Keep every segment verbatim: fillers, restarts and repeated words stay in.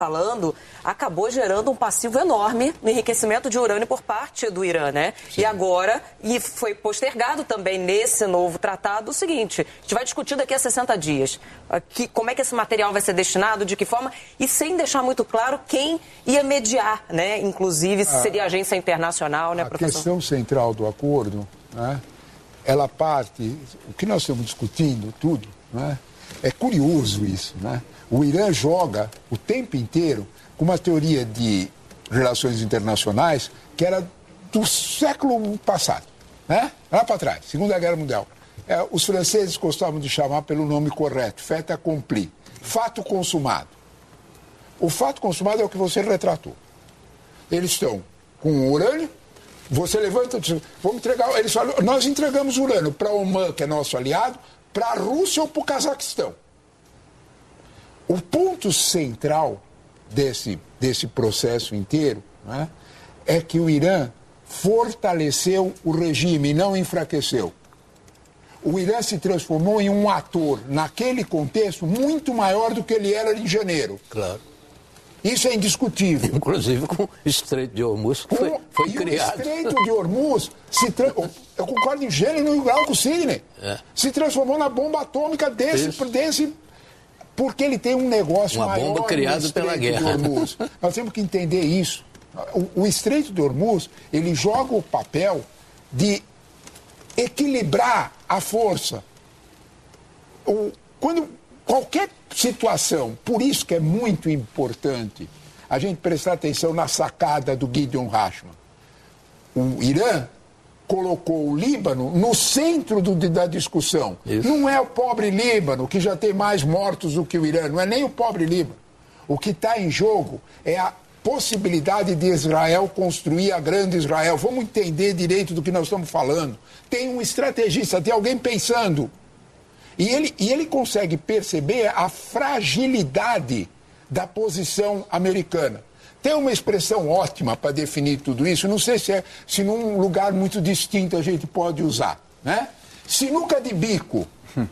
falando, acabou gerando um passivo enorme no enriquecimento de urânio por parte do Irã, né? Sim. E agora, e foi postergado também nesse novo tratado o seguinte, a gente vai discutir daqui a sessenta dias, que, como é que esse material vai ser destinado, de que forma, e sem deixar muito claro quem ia mediar, né? Inclusive, se seria a agência internacional, né, a professor? A questão central do acordo, né, ela parte, o que nós estamos discutindo, tudo, né? É curioso isso, né? O Irã joga o tempo inteiro com uma teoria de relações internacionais que era do século passado, né? Lá para trás, Segunda Guerra Mundial. É, os franceses gostavam de chamar pelo nome correto, fait accompli, fato consumado. O fato consumado é o que você retratou. Eles estão com urânio, você levanta e diz, vamos entregar, eles falam, nós entregamos urânio para o Oman, que é nosso aliado, para a Rússia ou para o Cazaquistão. O ponto central desse, desse processo inteiro, né, é que o Irã fortaleceu o regime, não enfraqueceu. O Irã se transformou em um ator, naquele contexto, muito maior do que ele era em janeiro. Claro. Isso é indiscutível. Inclusive com o Estreito de Hormuz, que foi, foi e criado. O Estreito de Hormuz, se tra... eu concordo em gênero e grau com o Sidney, é. se transformou na bomba atômica desse, desse... porque ele tem um negócio Uma maior. Uma bomba criada pela guerra. Nós temos que entender isso. O, o Estreito de Hormuz, ele joga o papel de equilibrar a força. O, quando... Qualquer situação, por isso que é muito importante a gente prestar atenção na sacada do Gideon Rachman. O Irã colocou o Líbano no centro do, da discussão. Isso. Não é o pobre Líbano, que já tem mais mortos do que o Irã, não é nem o pobre Líbano. O que está em jogo é a possibilidade de Israel construir a grande Israel. Vamos entender direito do que nós estamos falando. Tem um estrategista, tem alguém pensando. E ele, e ele consegue perceber a fragilidade da posição americana. Tem uma expressão ótima para definir tudo isso, não sei se, é, se num lugar muito distinto a gente pode usar, né? Sinuca de bico. Hum.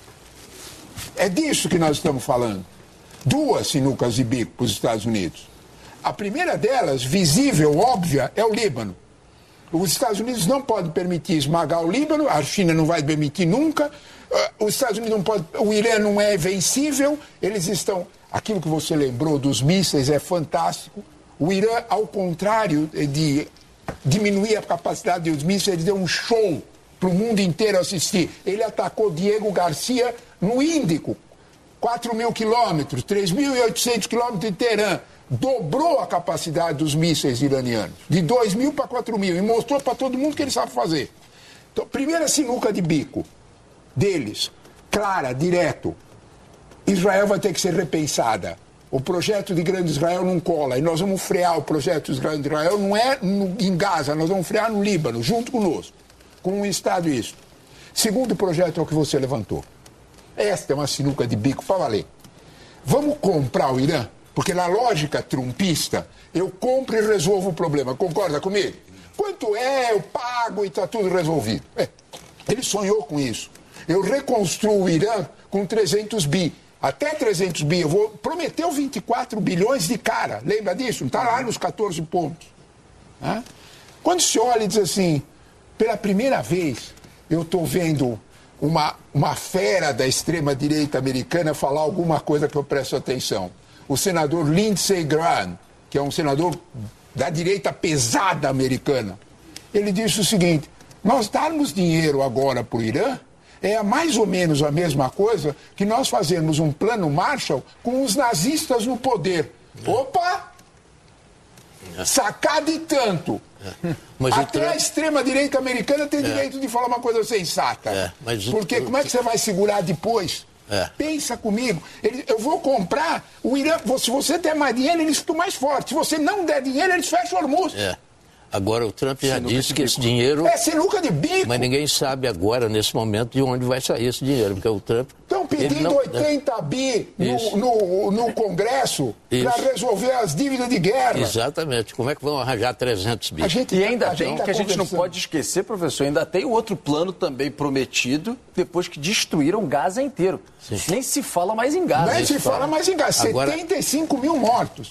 É disso que nós estamos falando. Duas sinucas de bico para os Estados Unidos. A primeira delas, visível, óbvia, é o Líbano. Os Estados Unidos não podem permitir esmagar o Líbano, a China não vai permitir nunca. Os Estados Unidos não podem, o Irã não é vencível, eles estão... Aquilo que você lembrou dos mísseis é fantástico. O Irã, ao contrário de diminuir a capacidade dos mísseis, ele deu um show para o mundo inteiro assistir. Ele atacou Diego Garcia no Índico, quatro mil quilômetros, três mil e oitocentos quilômetros de Teherã. Dobrou a capacidade dos mísseis iranianos, de dois mil para quatro mil, e mostrou para todo mundo que ele sabe fazer. Então, primeira sinuca de bico deles, clara, direto. Israel vai ter que ser repensada. O projeto de Grande Israel não cola. E nós vamos frear o projeto de Grande Israel, não é no, em Gaza, nós vamos frear no Líbano, junto conosco. Com um Estado isso. Segundo projeto é o que você levantou. Esta é uma sinuca de bico para valer. Vamos comprar o Irã? Porque na lógica trumpista, eu compro e resolvo o problema. Concorda comigo? Quanto é, eu pago e está tudo resolvido. É, ele sonhou com isso. Eu reconstruo o Irã com trezentos bi. Até trezentos bi. Eu vou prometeu vinte e quatro bilhões de cara. Lembra disso? Não está lá nos quatorze pontos. Hã? Quando se olha e diz assim, pela primeira vez, eu estou vendo uma, uma fera da extrema-direita americana falar alguma coisa que eu presto atenção. O senador Lindsey Graham, que é um senador da direita pesada americana, ele disse o seguinte, nós darmos dinheiro agora para o Irã é mais ou menos a mesma coisa que nós fazermos um plano Marshall com os nazistas no poder. Opa! Sacada e tanto. É. Mas até Trump... a extrema-direita americana tem é. direito de falar uma coisa sensata. É. Mas Porque o... como é que você vai segurar depois? É. Pensa comigo, ele, eu vou comprar o Irã, se você der mais dinheiro, eles ficam mais fortes. Se você não der dinheiro, eles fecham o Hormuz. É. Agora, o Trump já Sinuca disse de que bico. esse dinheiro... É sinuca de bico. Mas ninguém sabe agora, nesse momento, de onde vai sair esse dinheiro, porque o Trump... Estão pedindo não- oitenta bi Isso. no, no, no Congresso para Isso. resolver as dívidas de guerra. Exatamente. Como é que vão arranjar trezentos bi? A gente E tá- ainda a gente tem, tá que a gente não conversando. pode esquecer, professor, ainda tem o outro plano também prometido, depois que destruíram Gaza inteiro. Nem se fala mais em Gaza. Nem se isso fala fala. mais em Gaza. Agora- setenta e cinco mil mortos.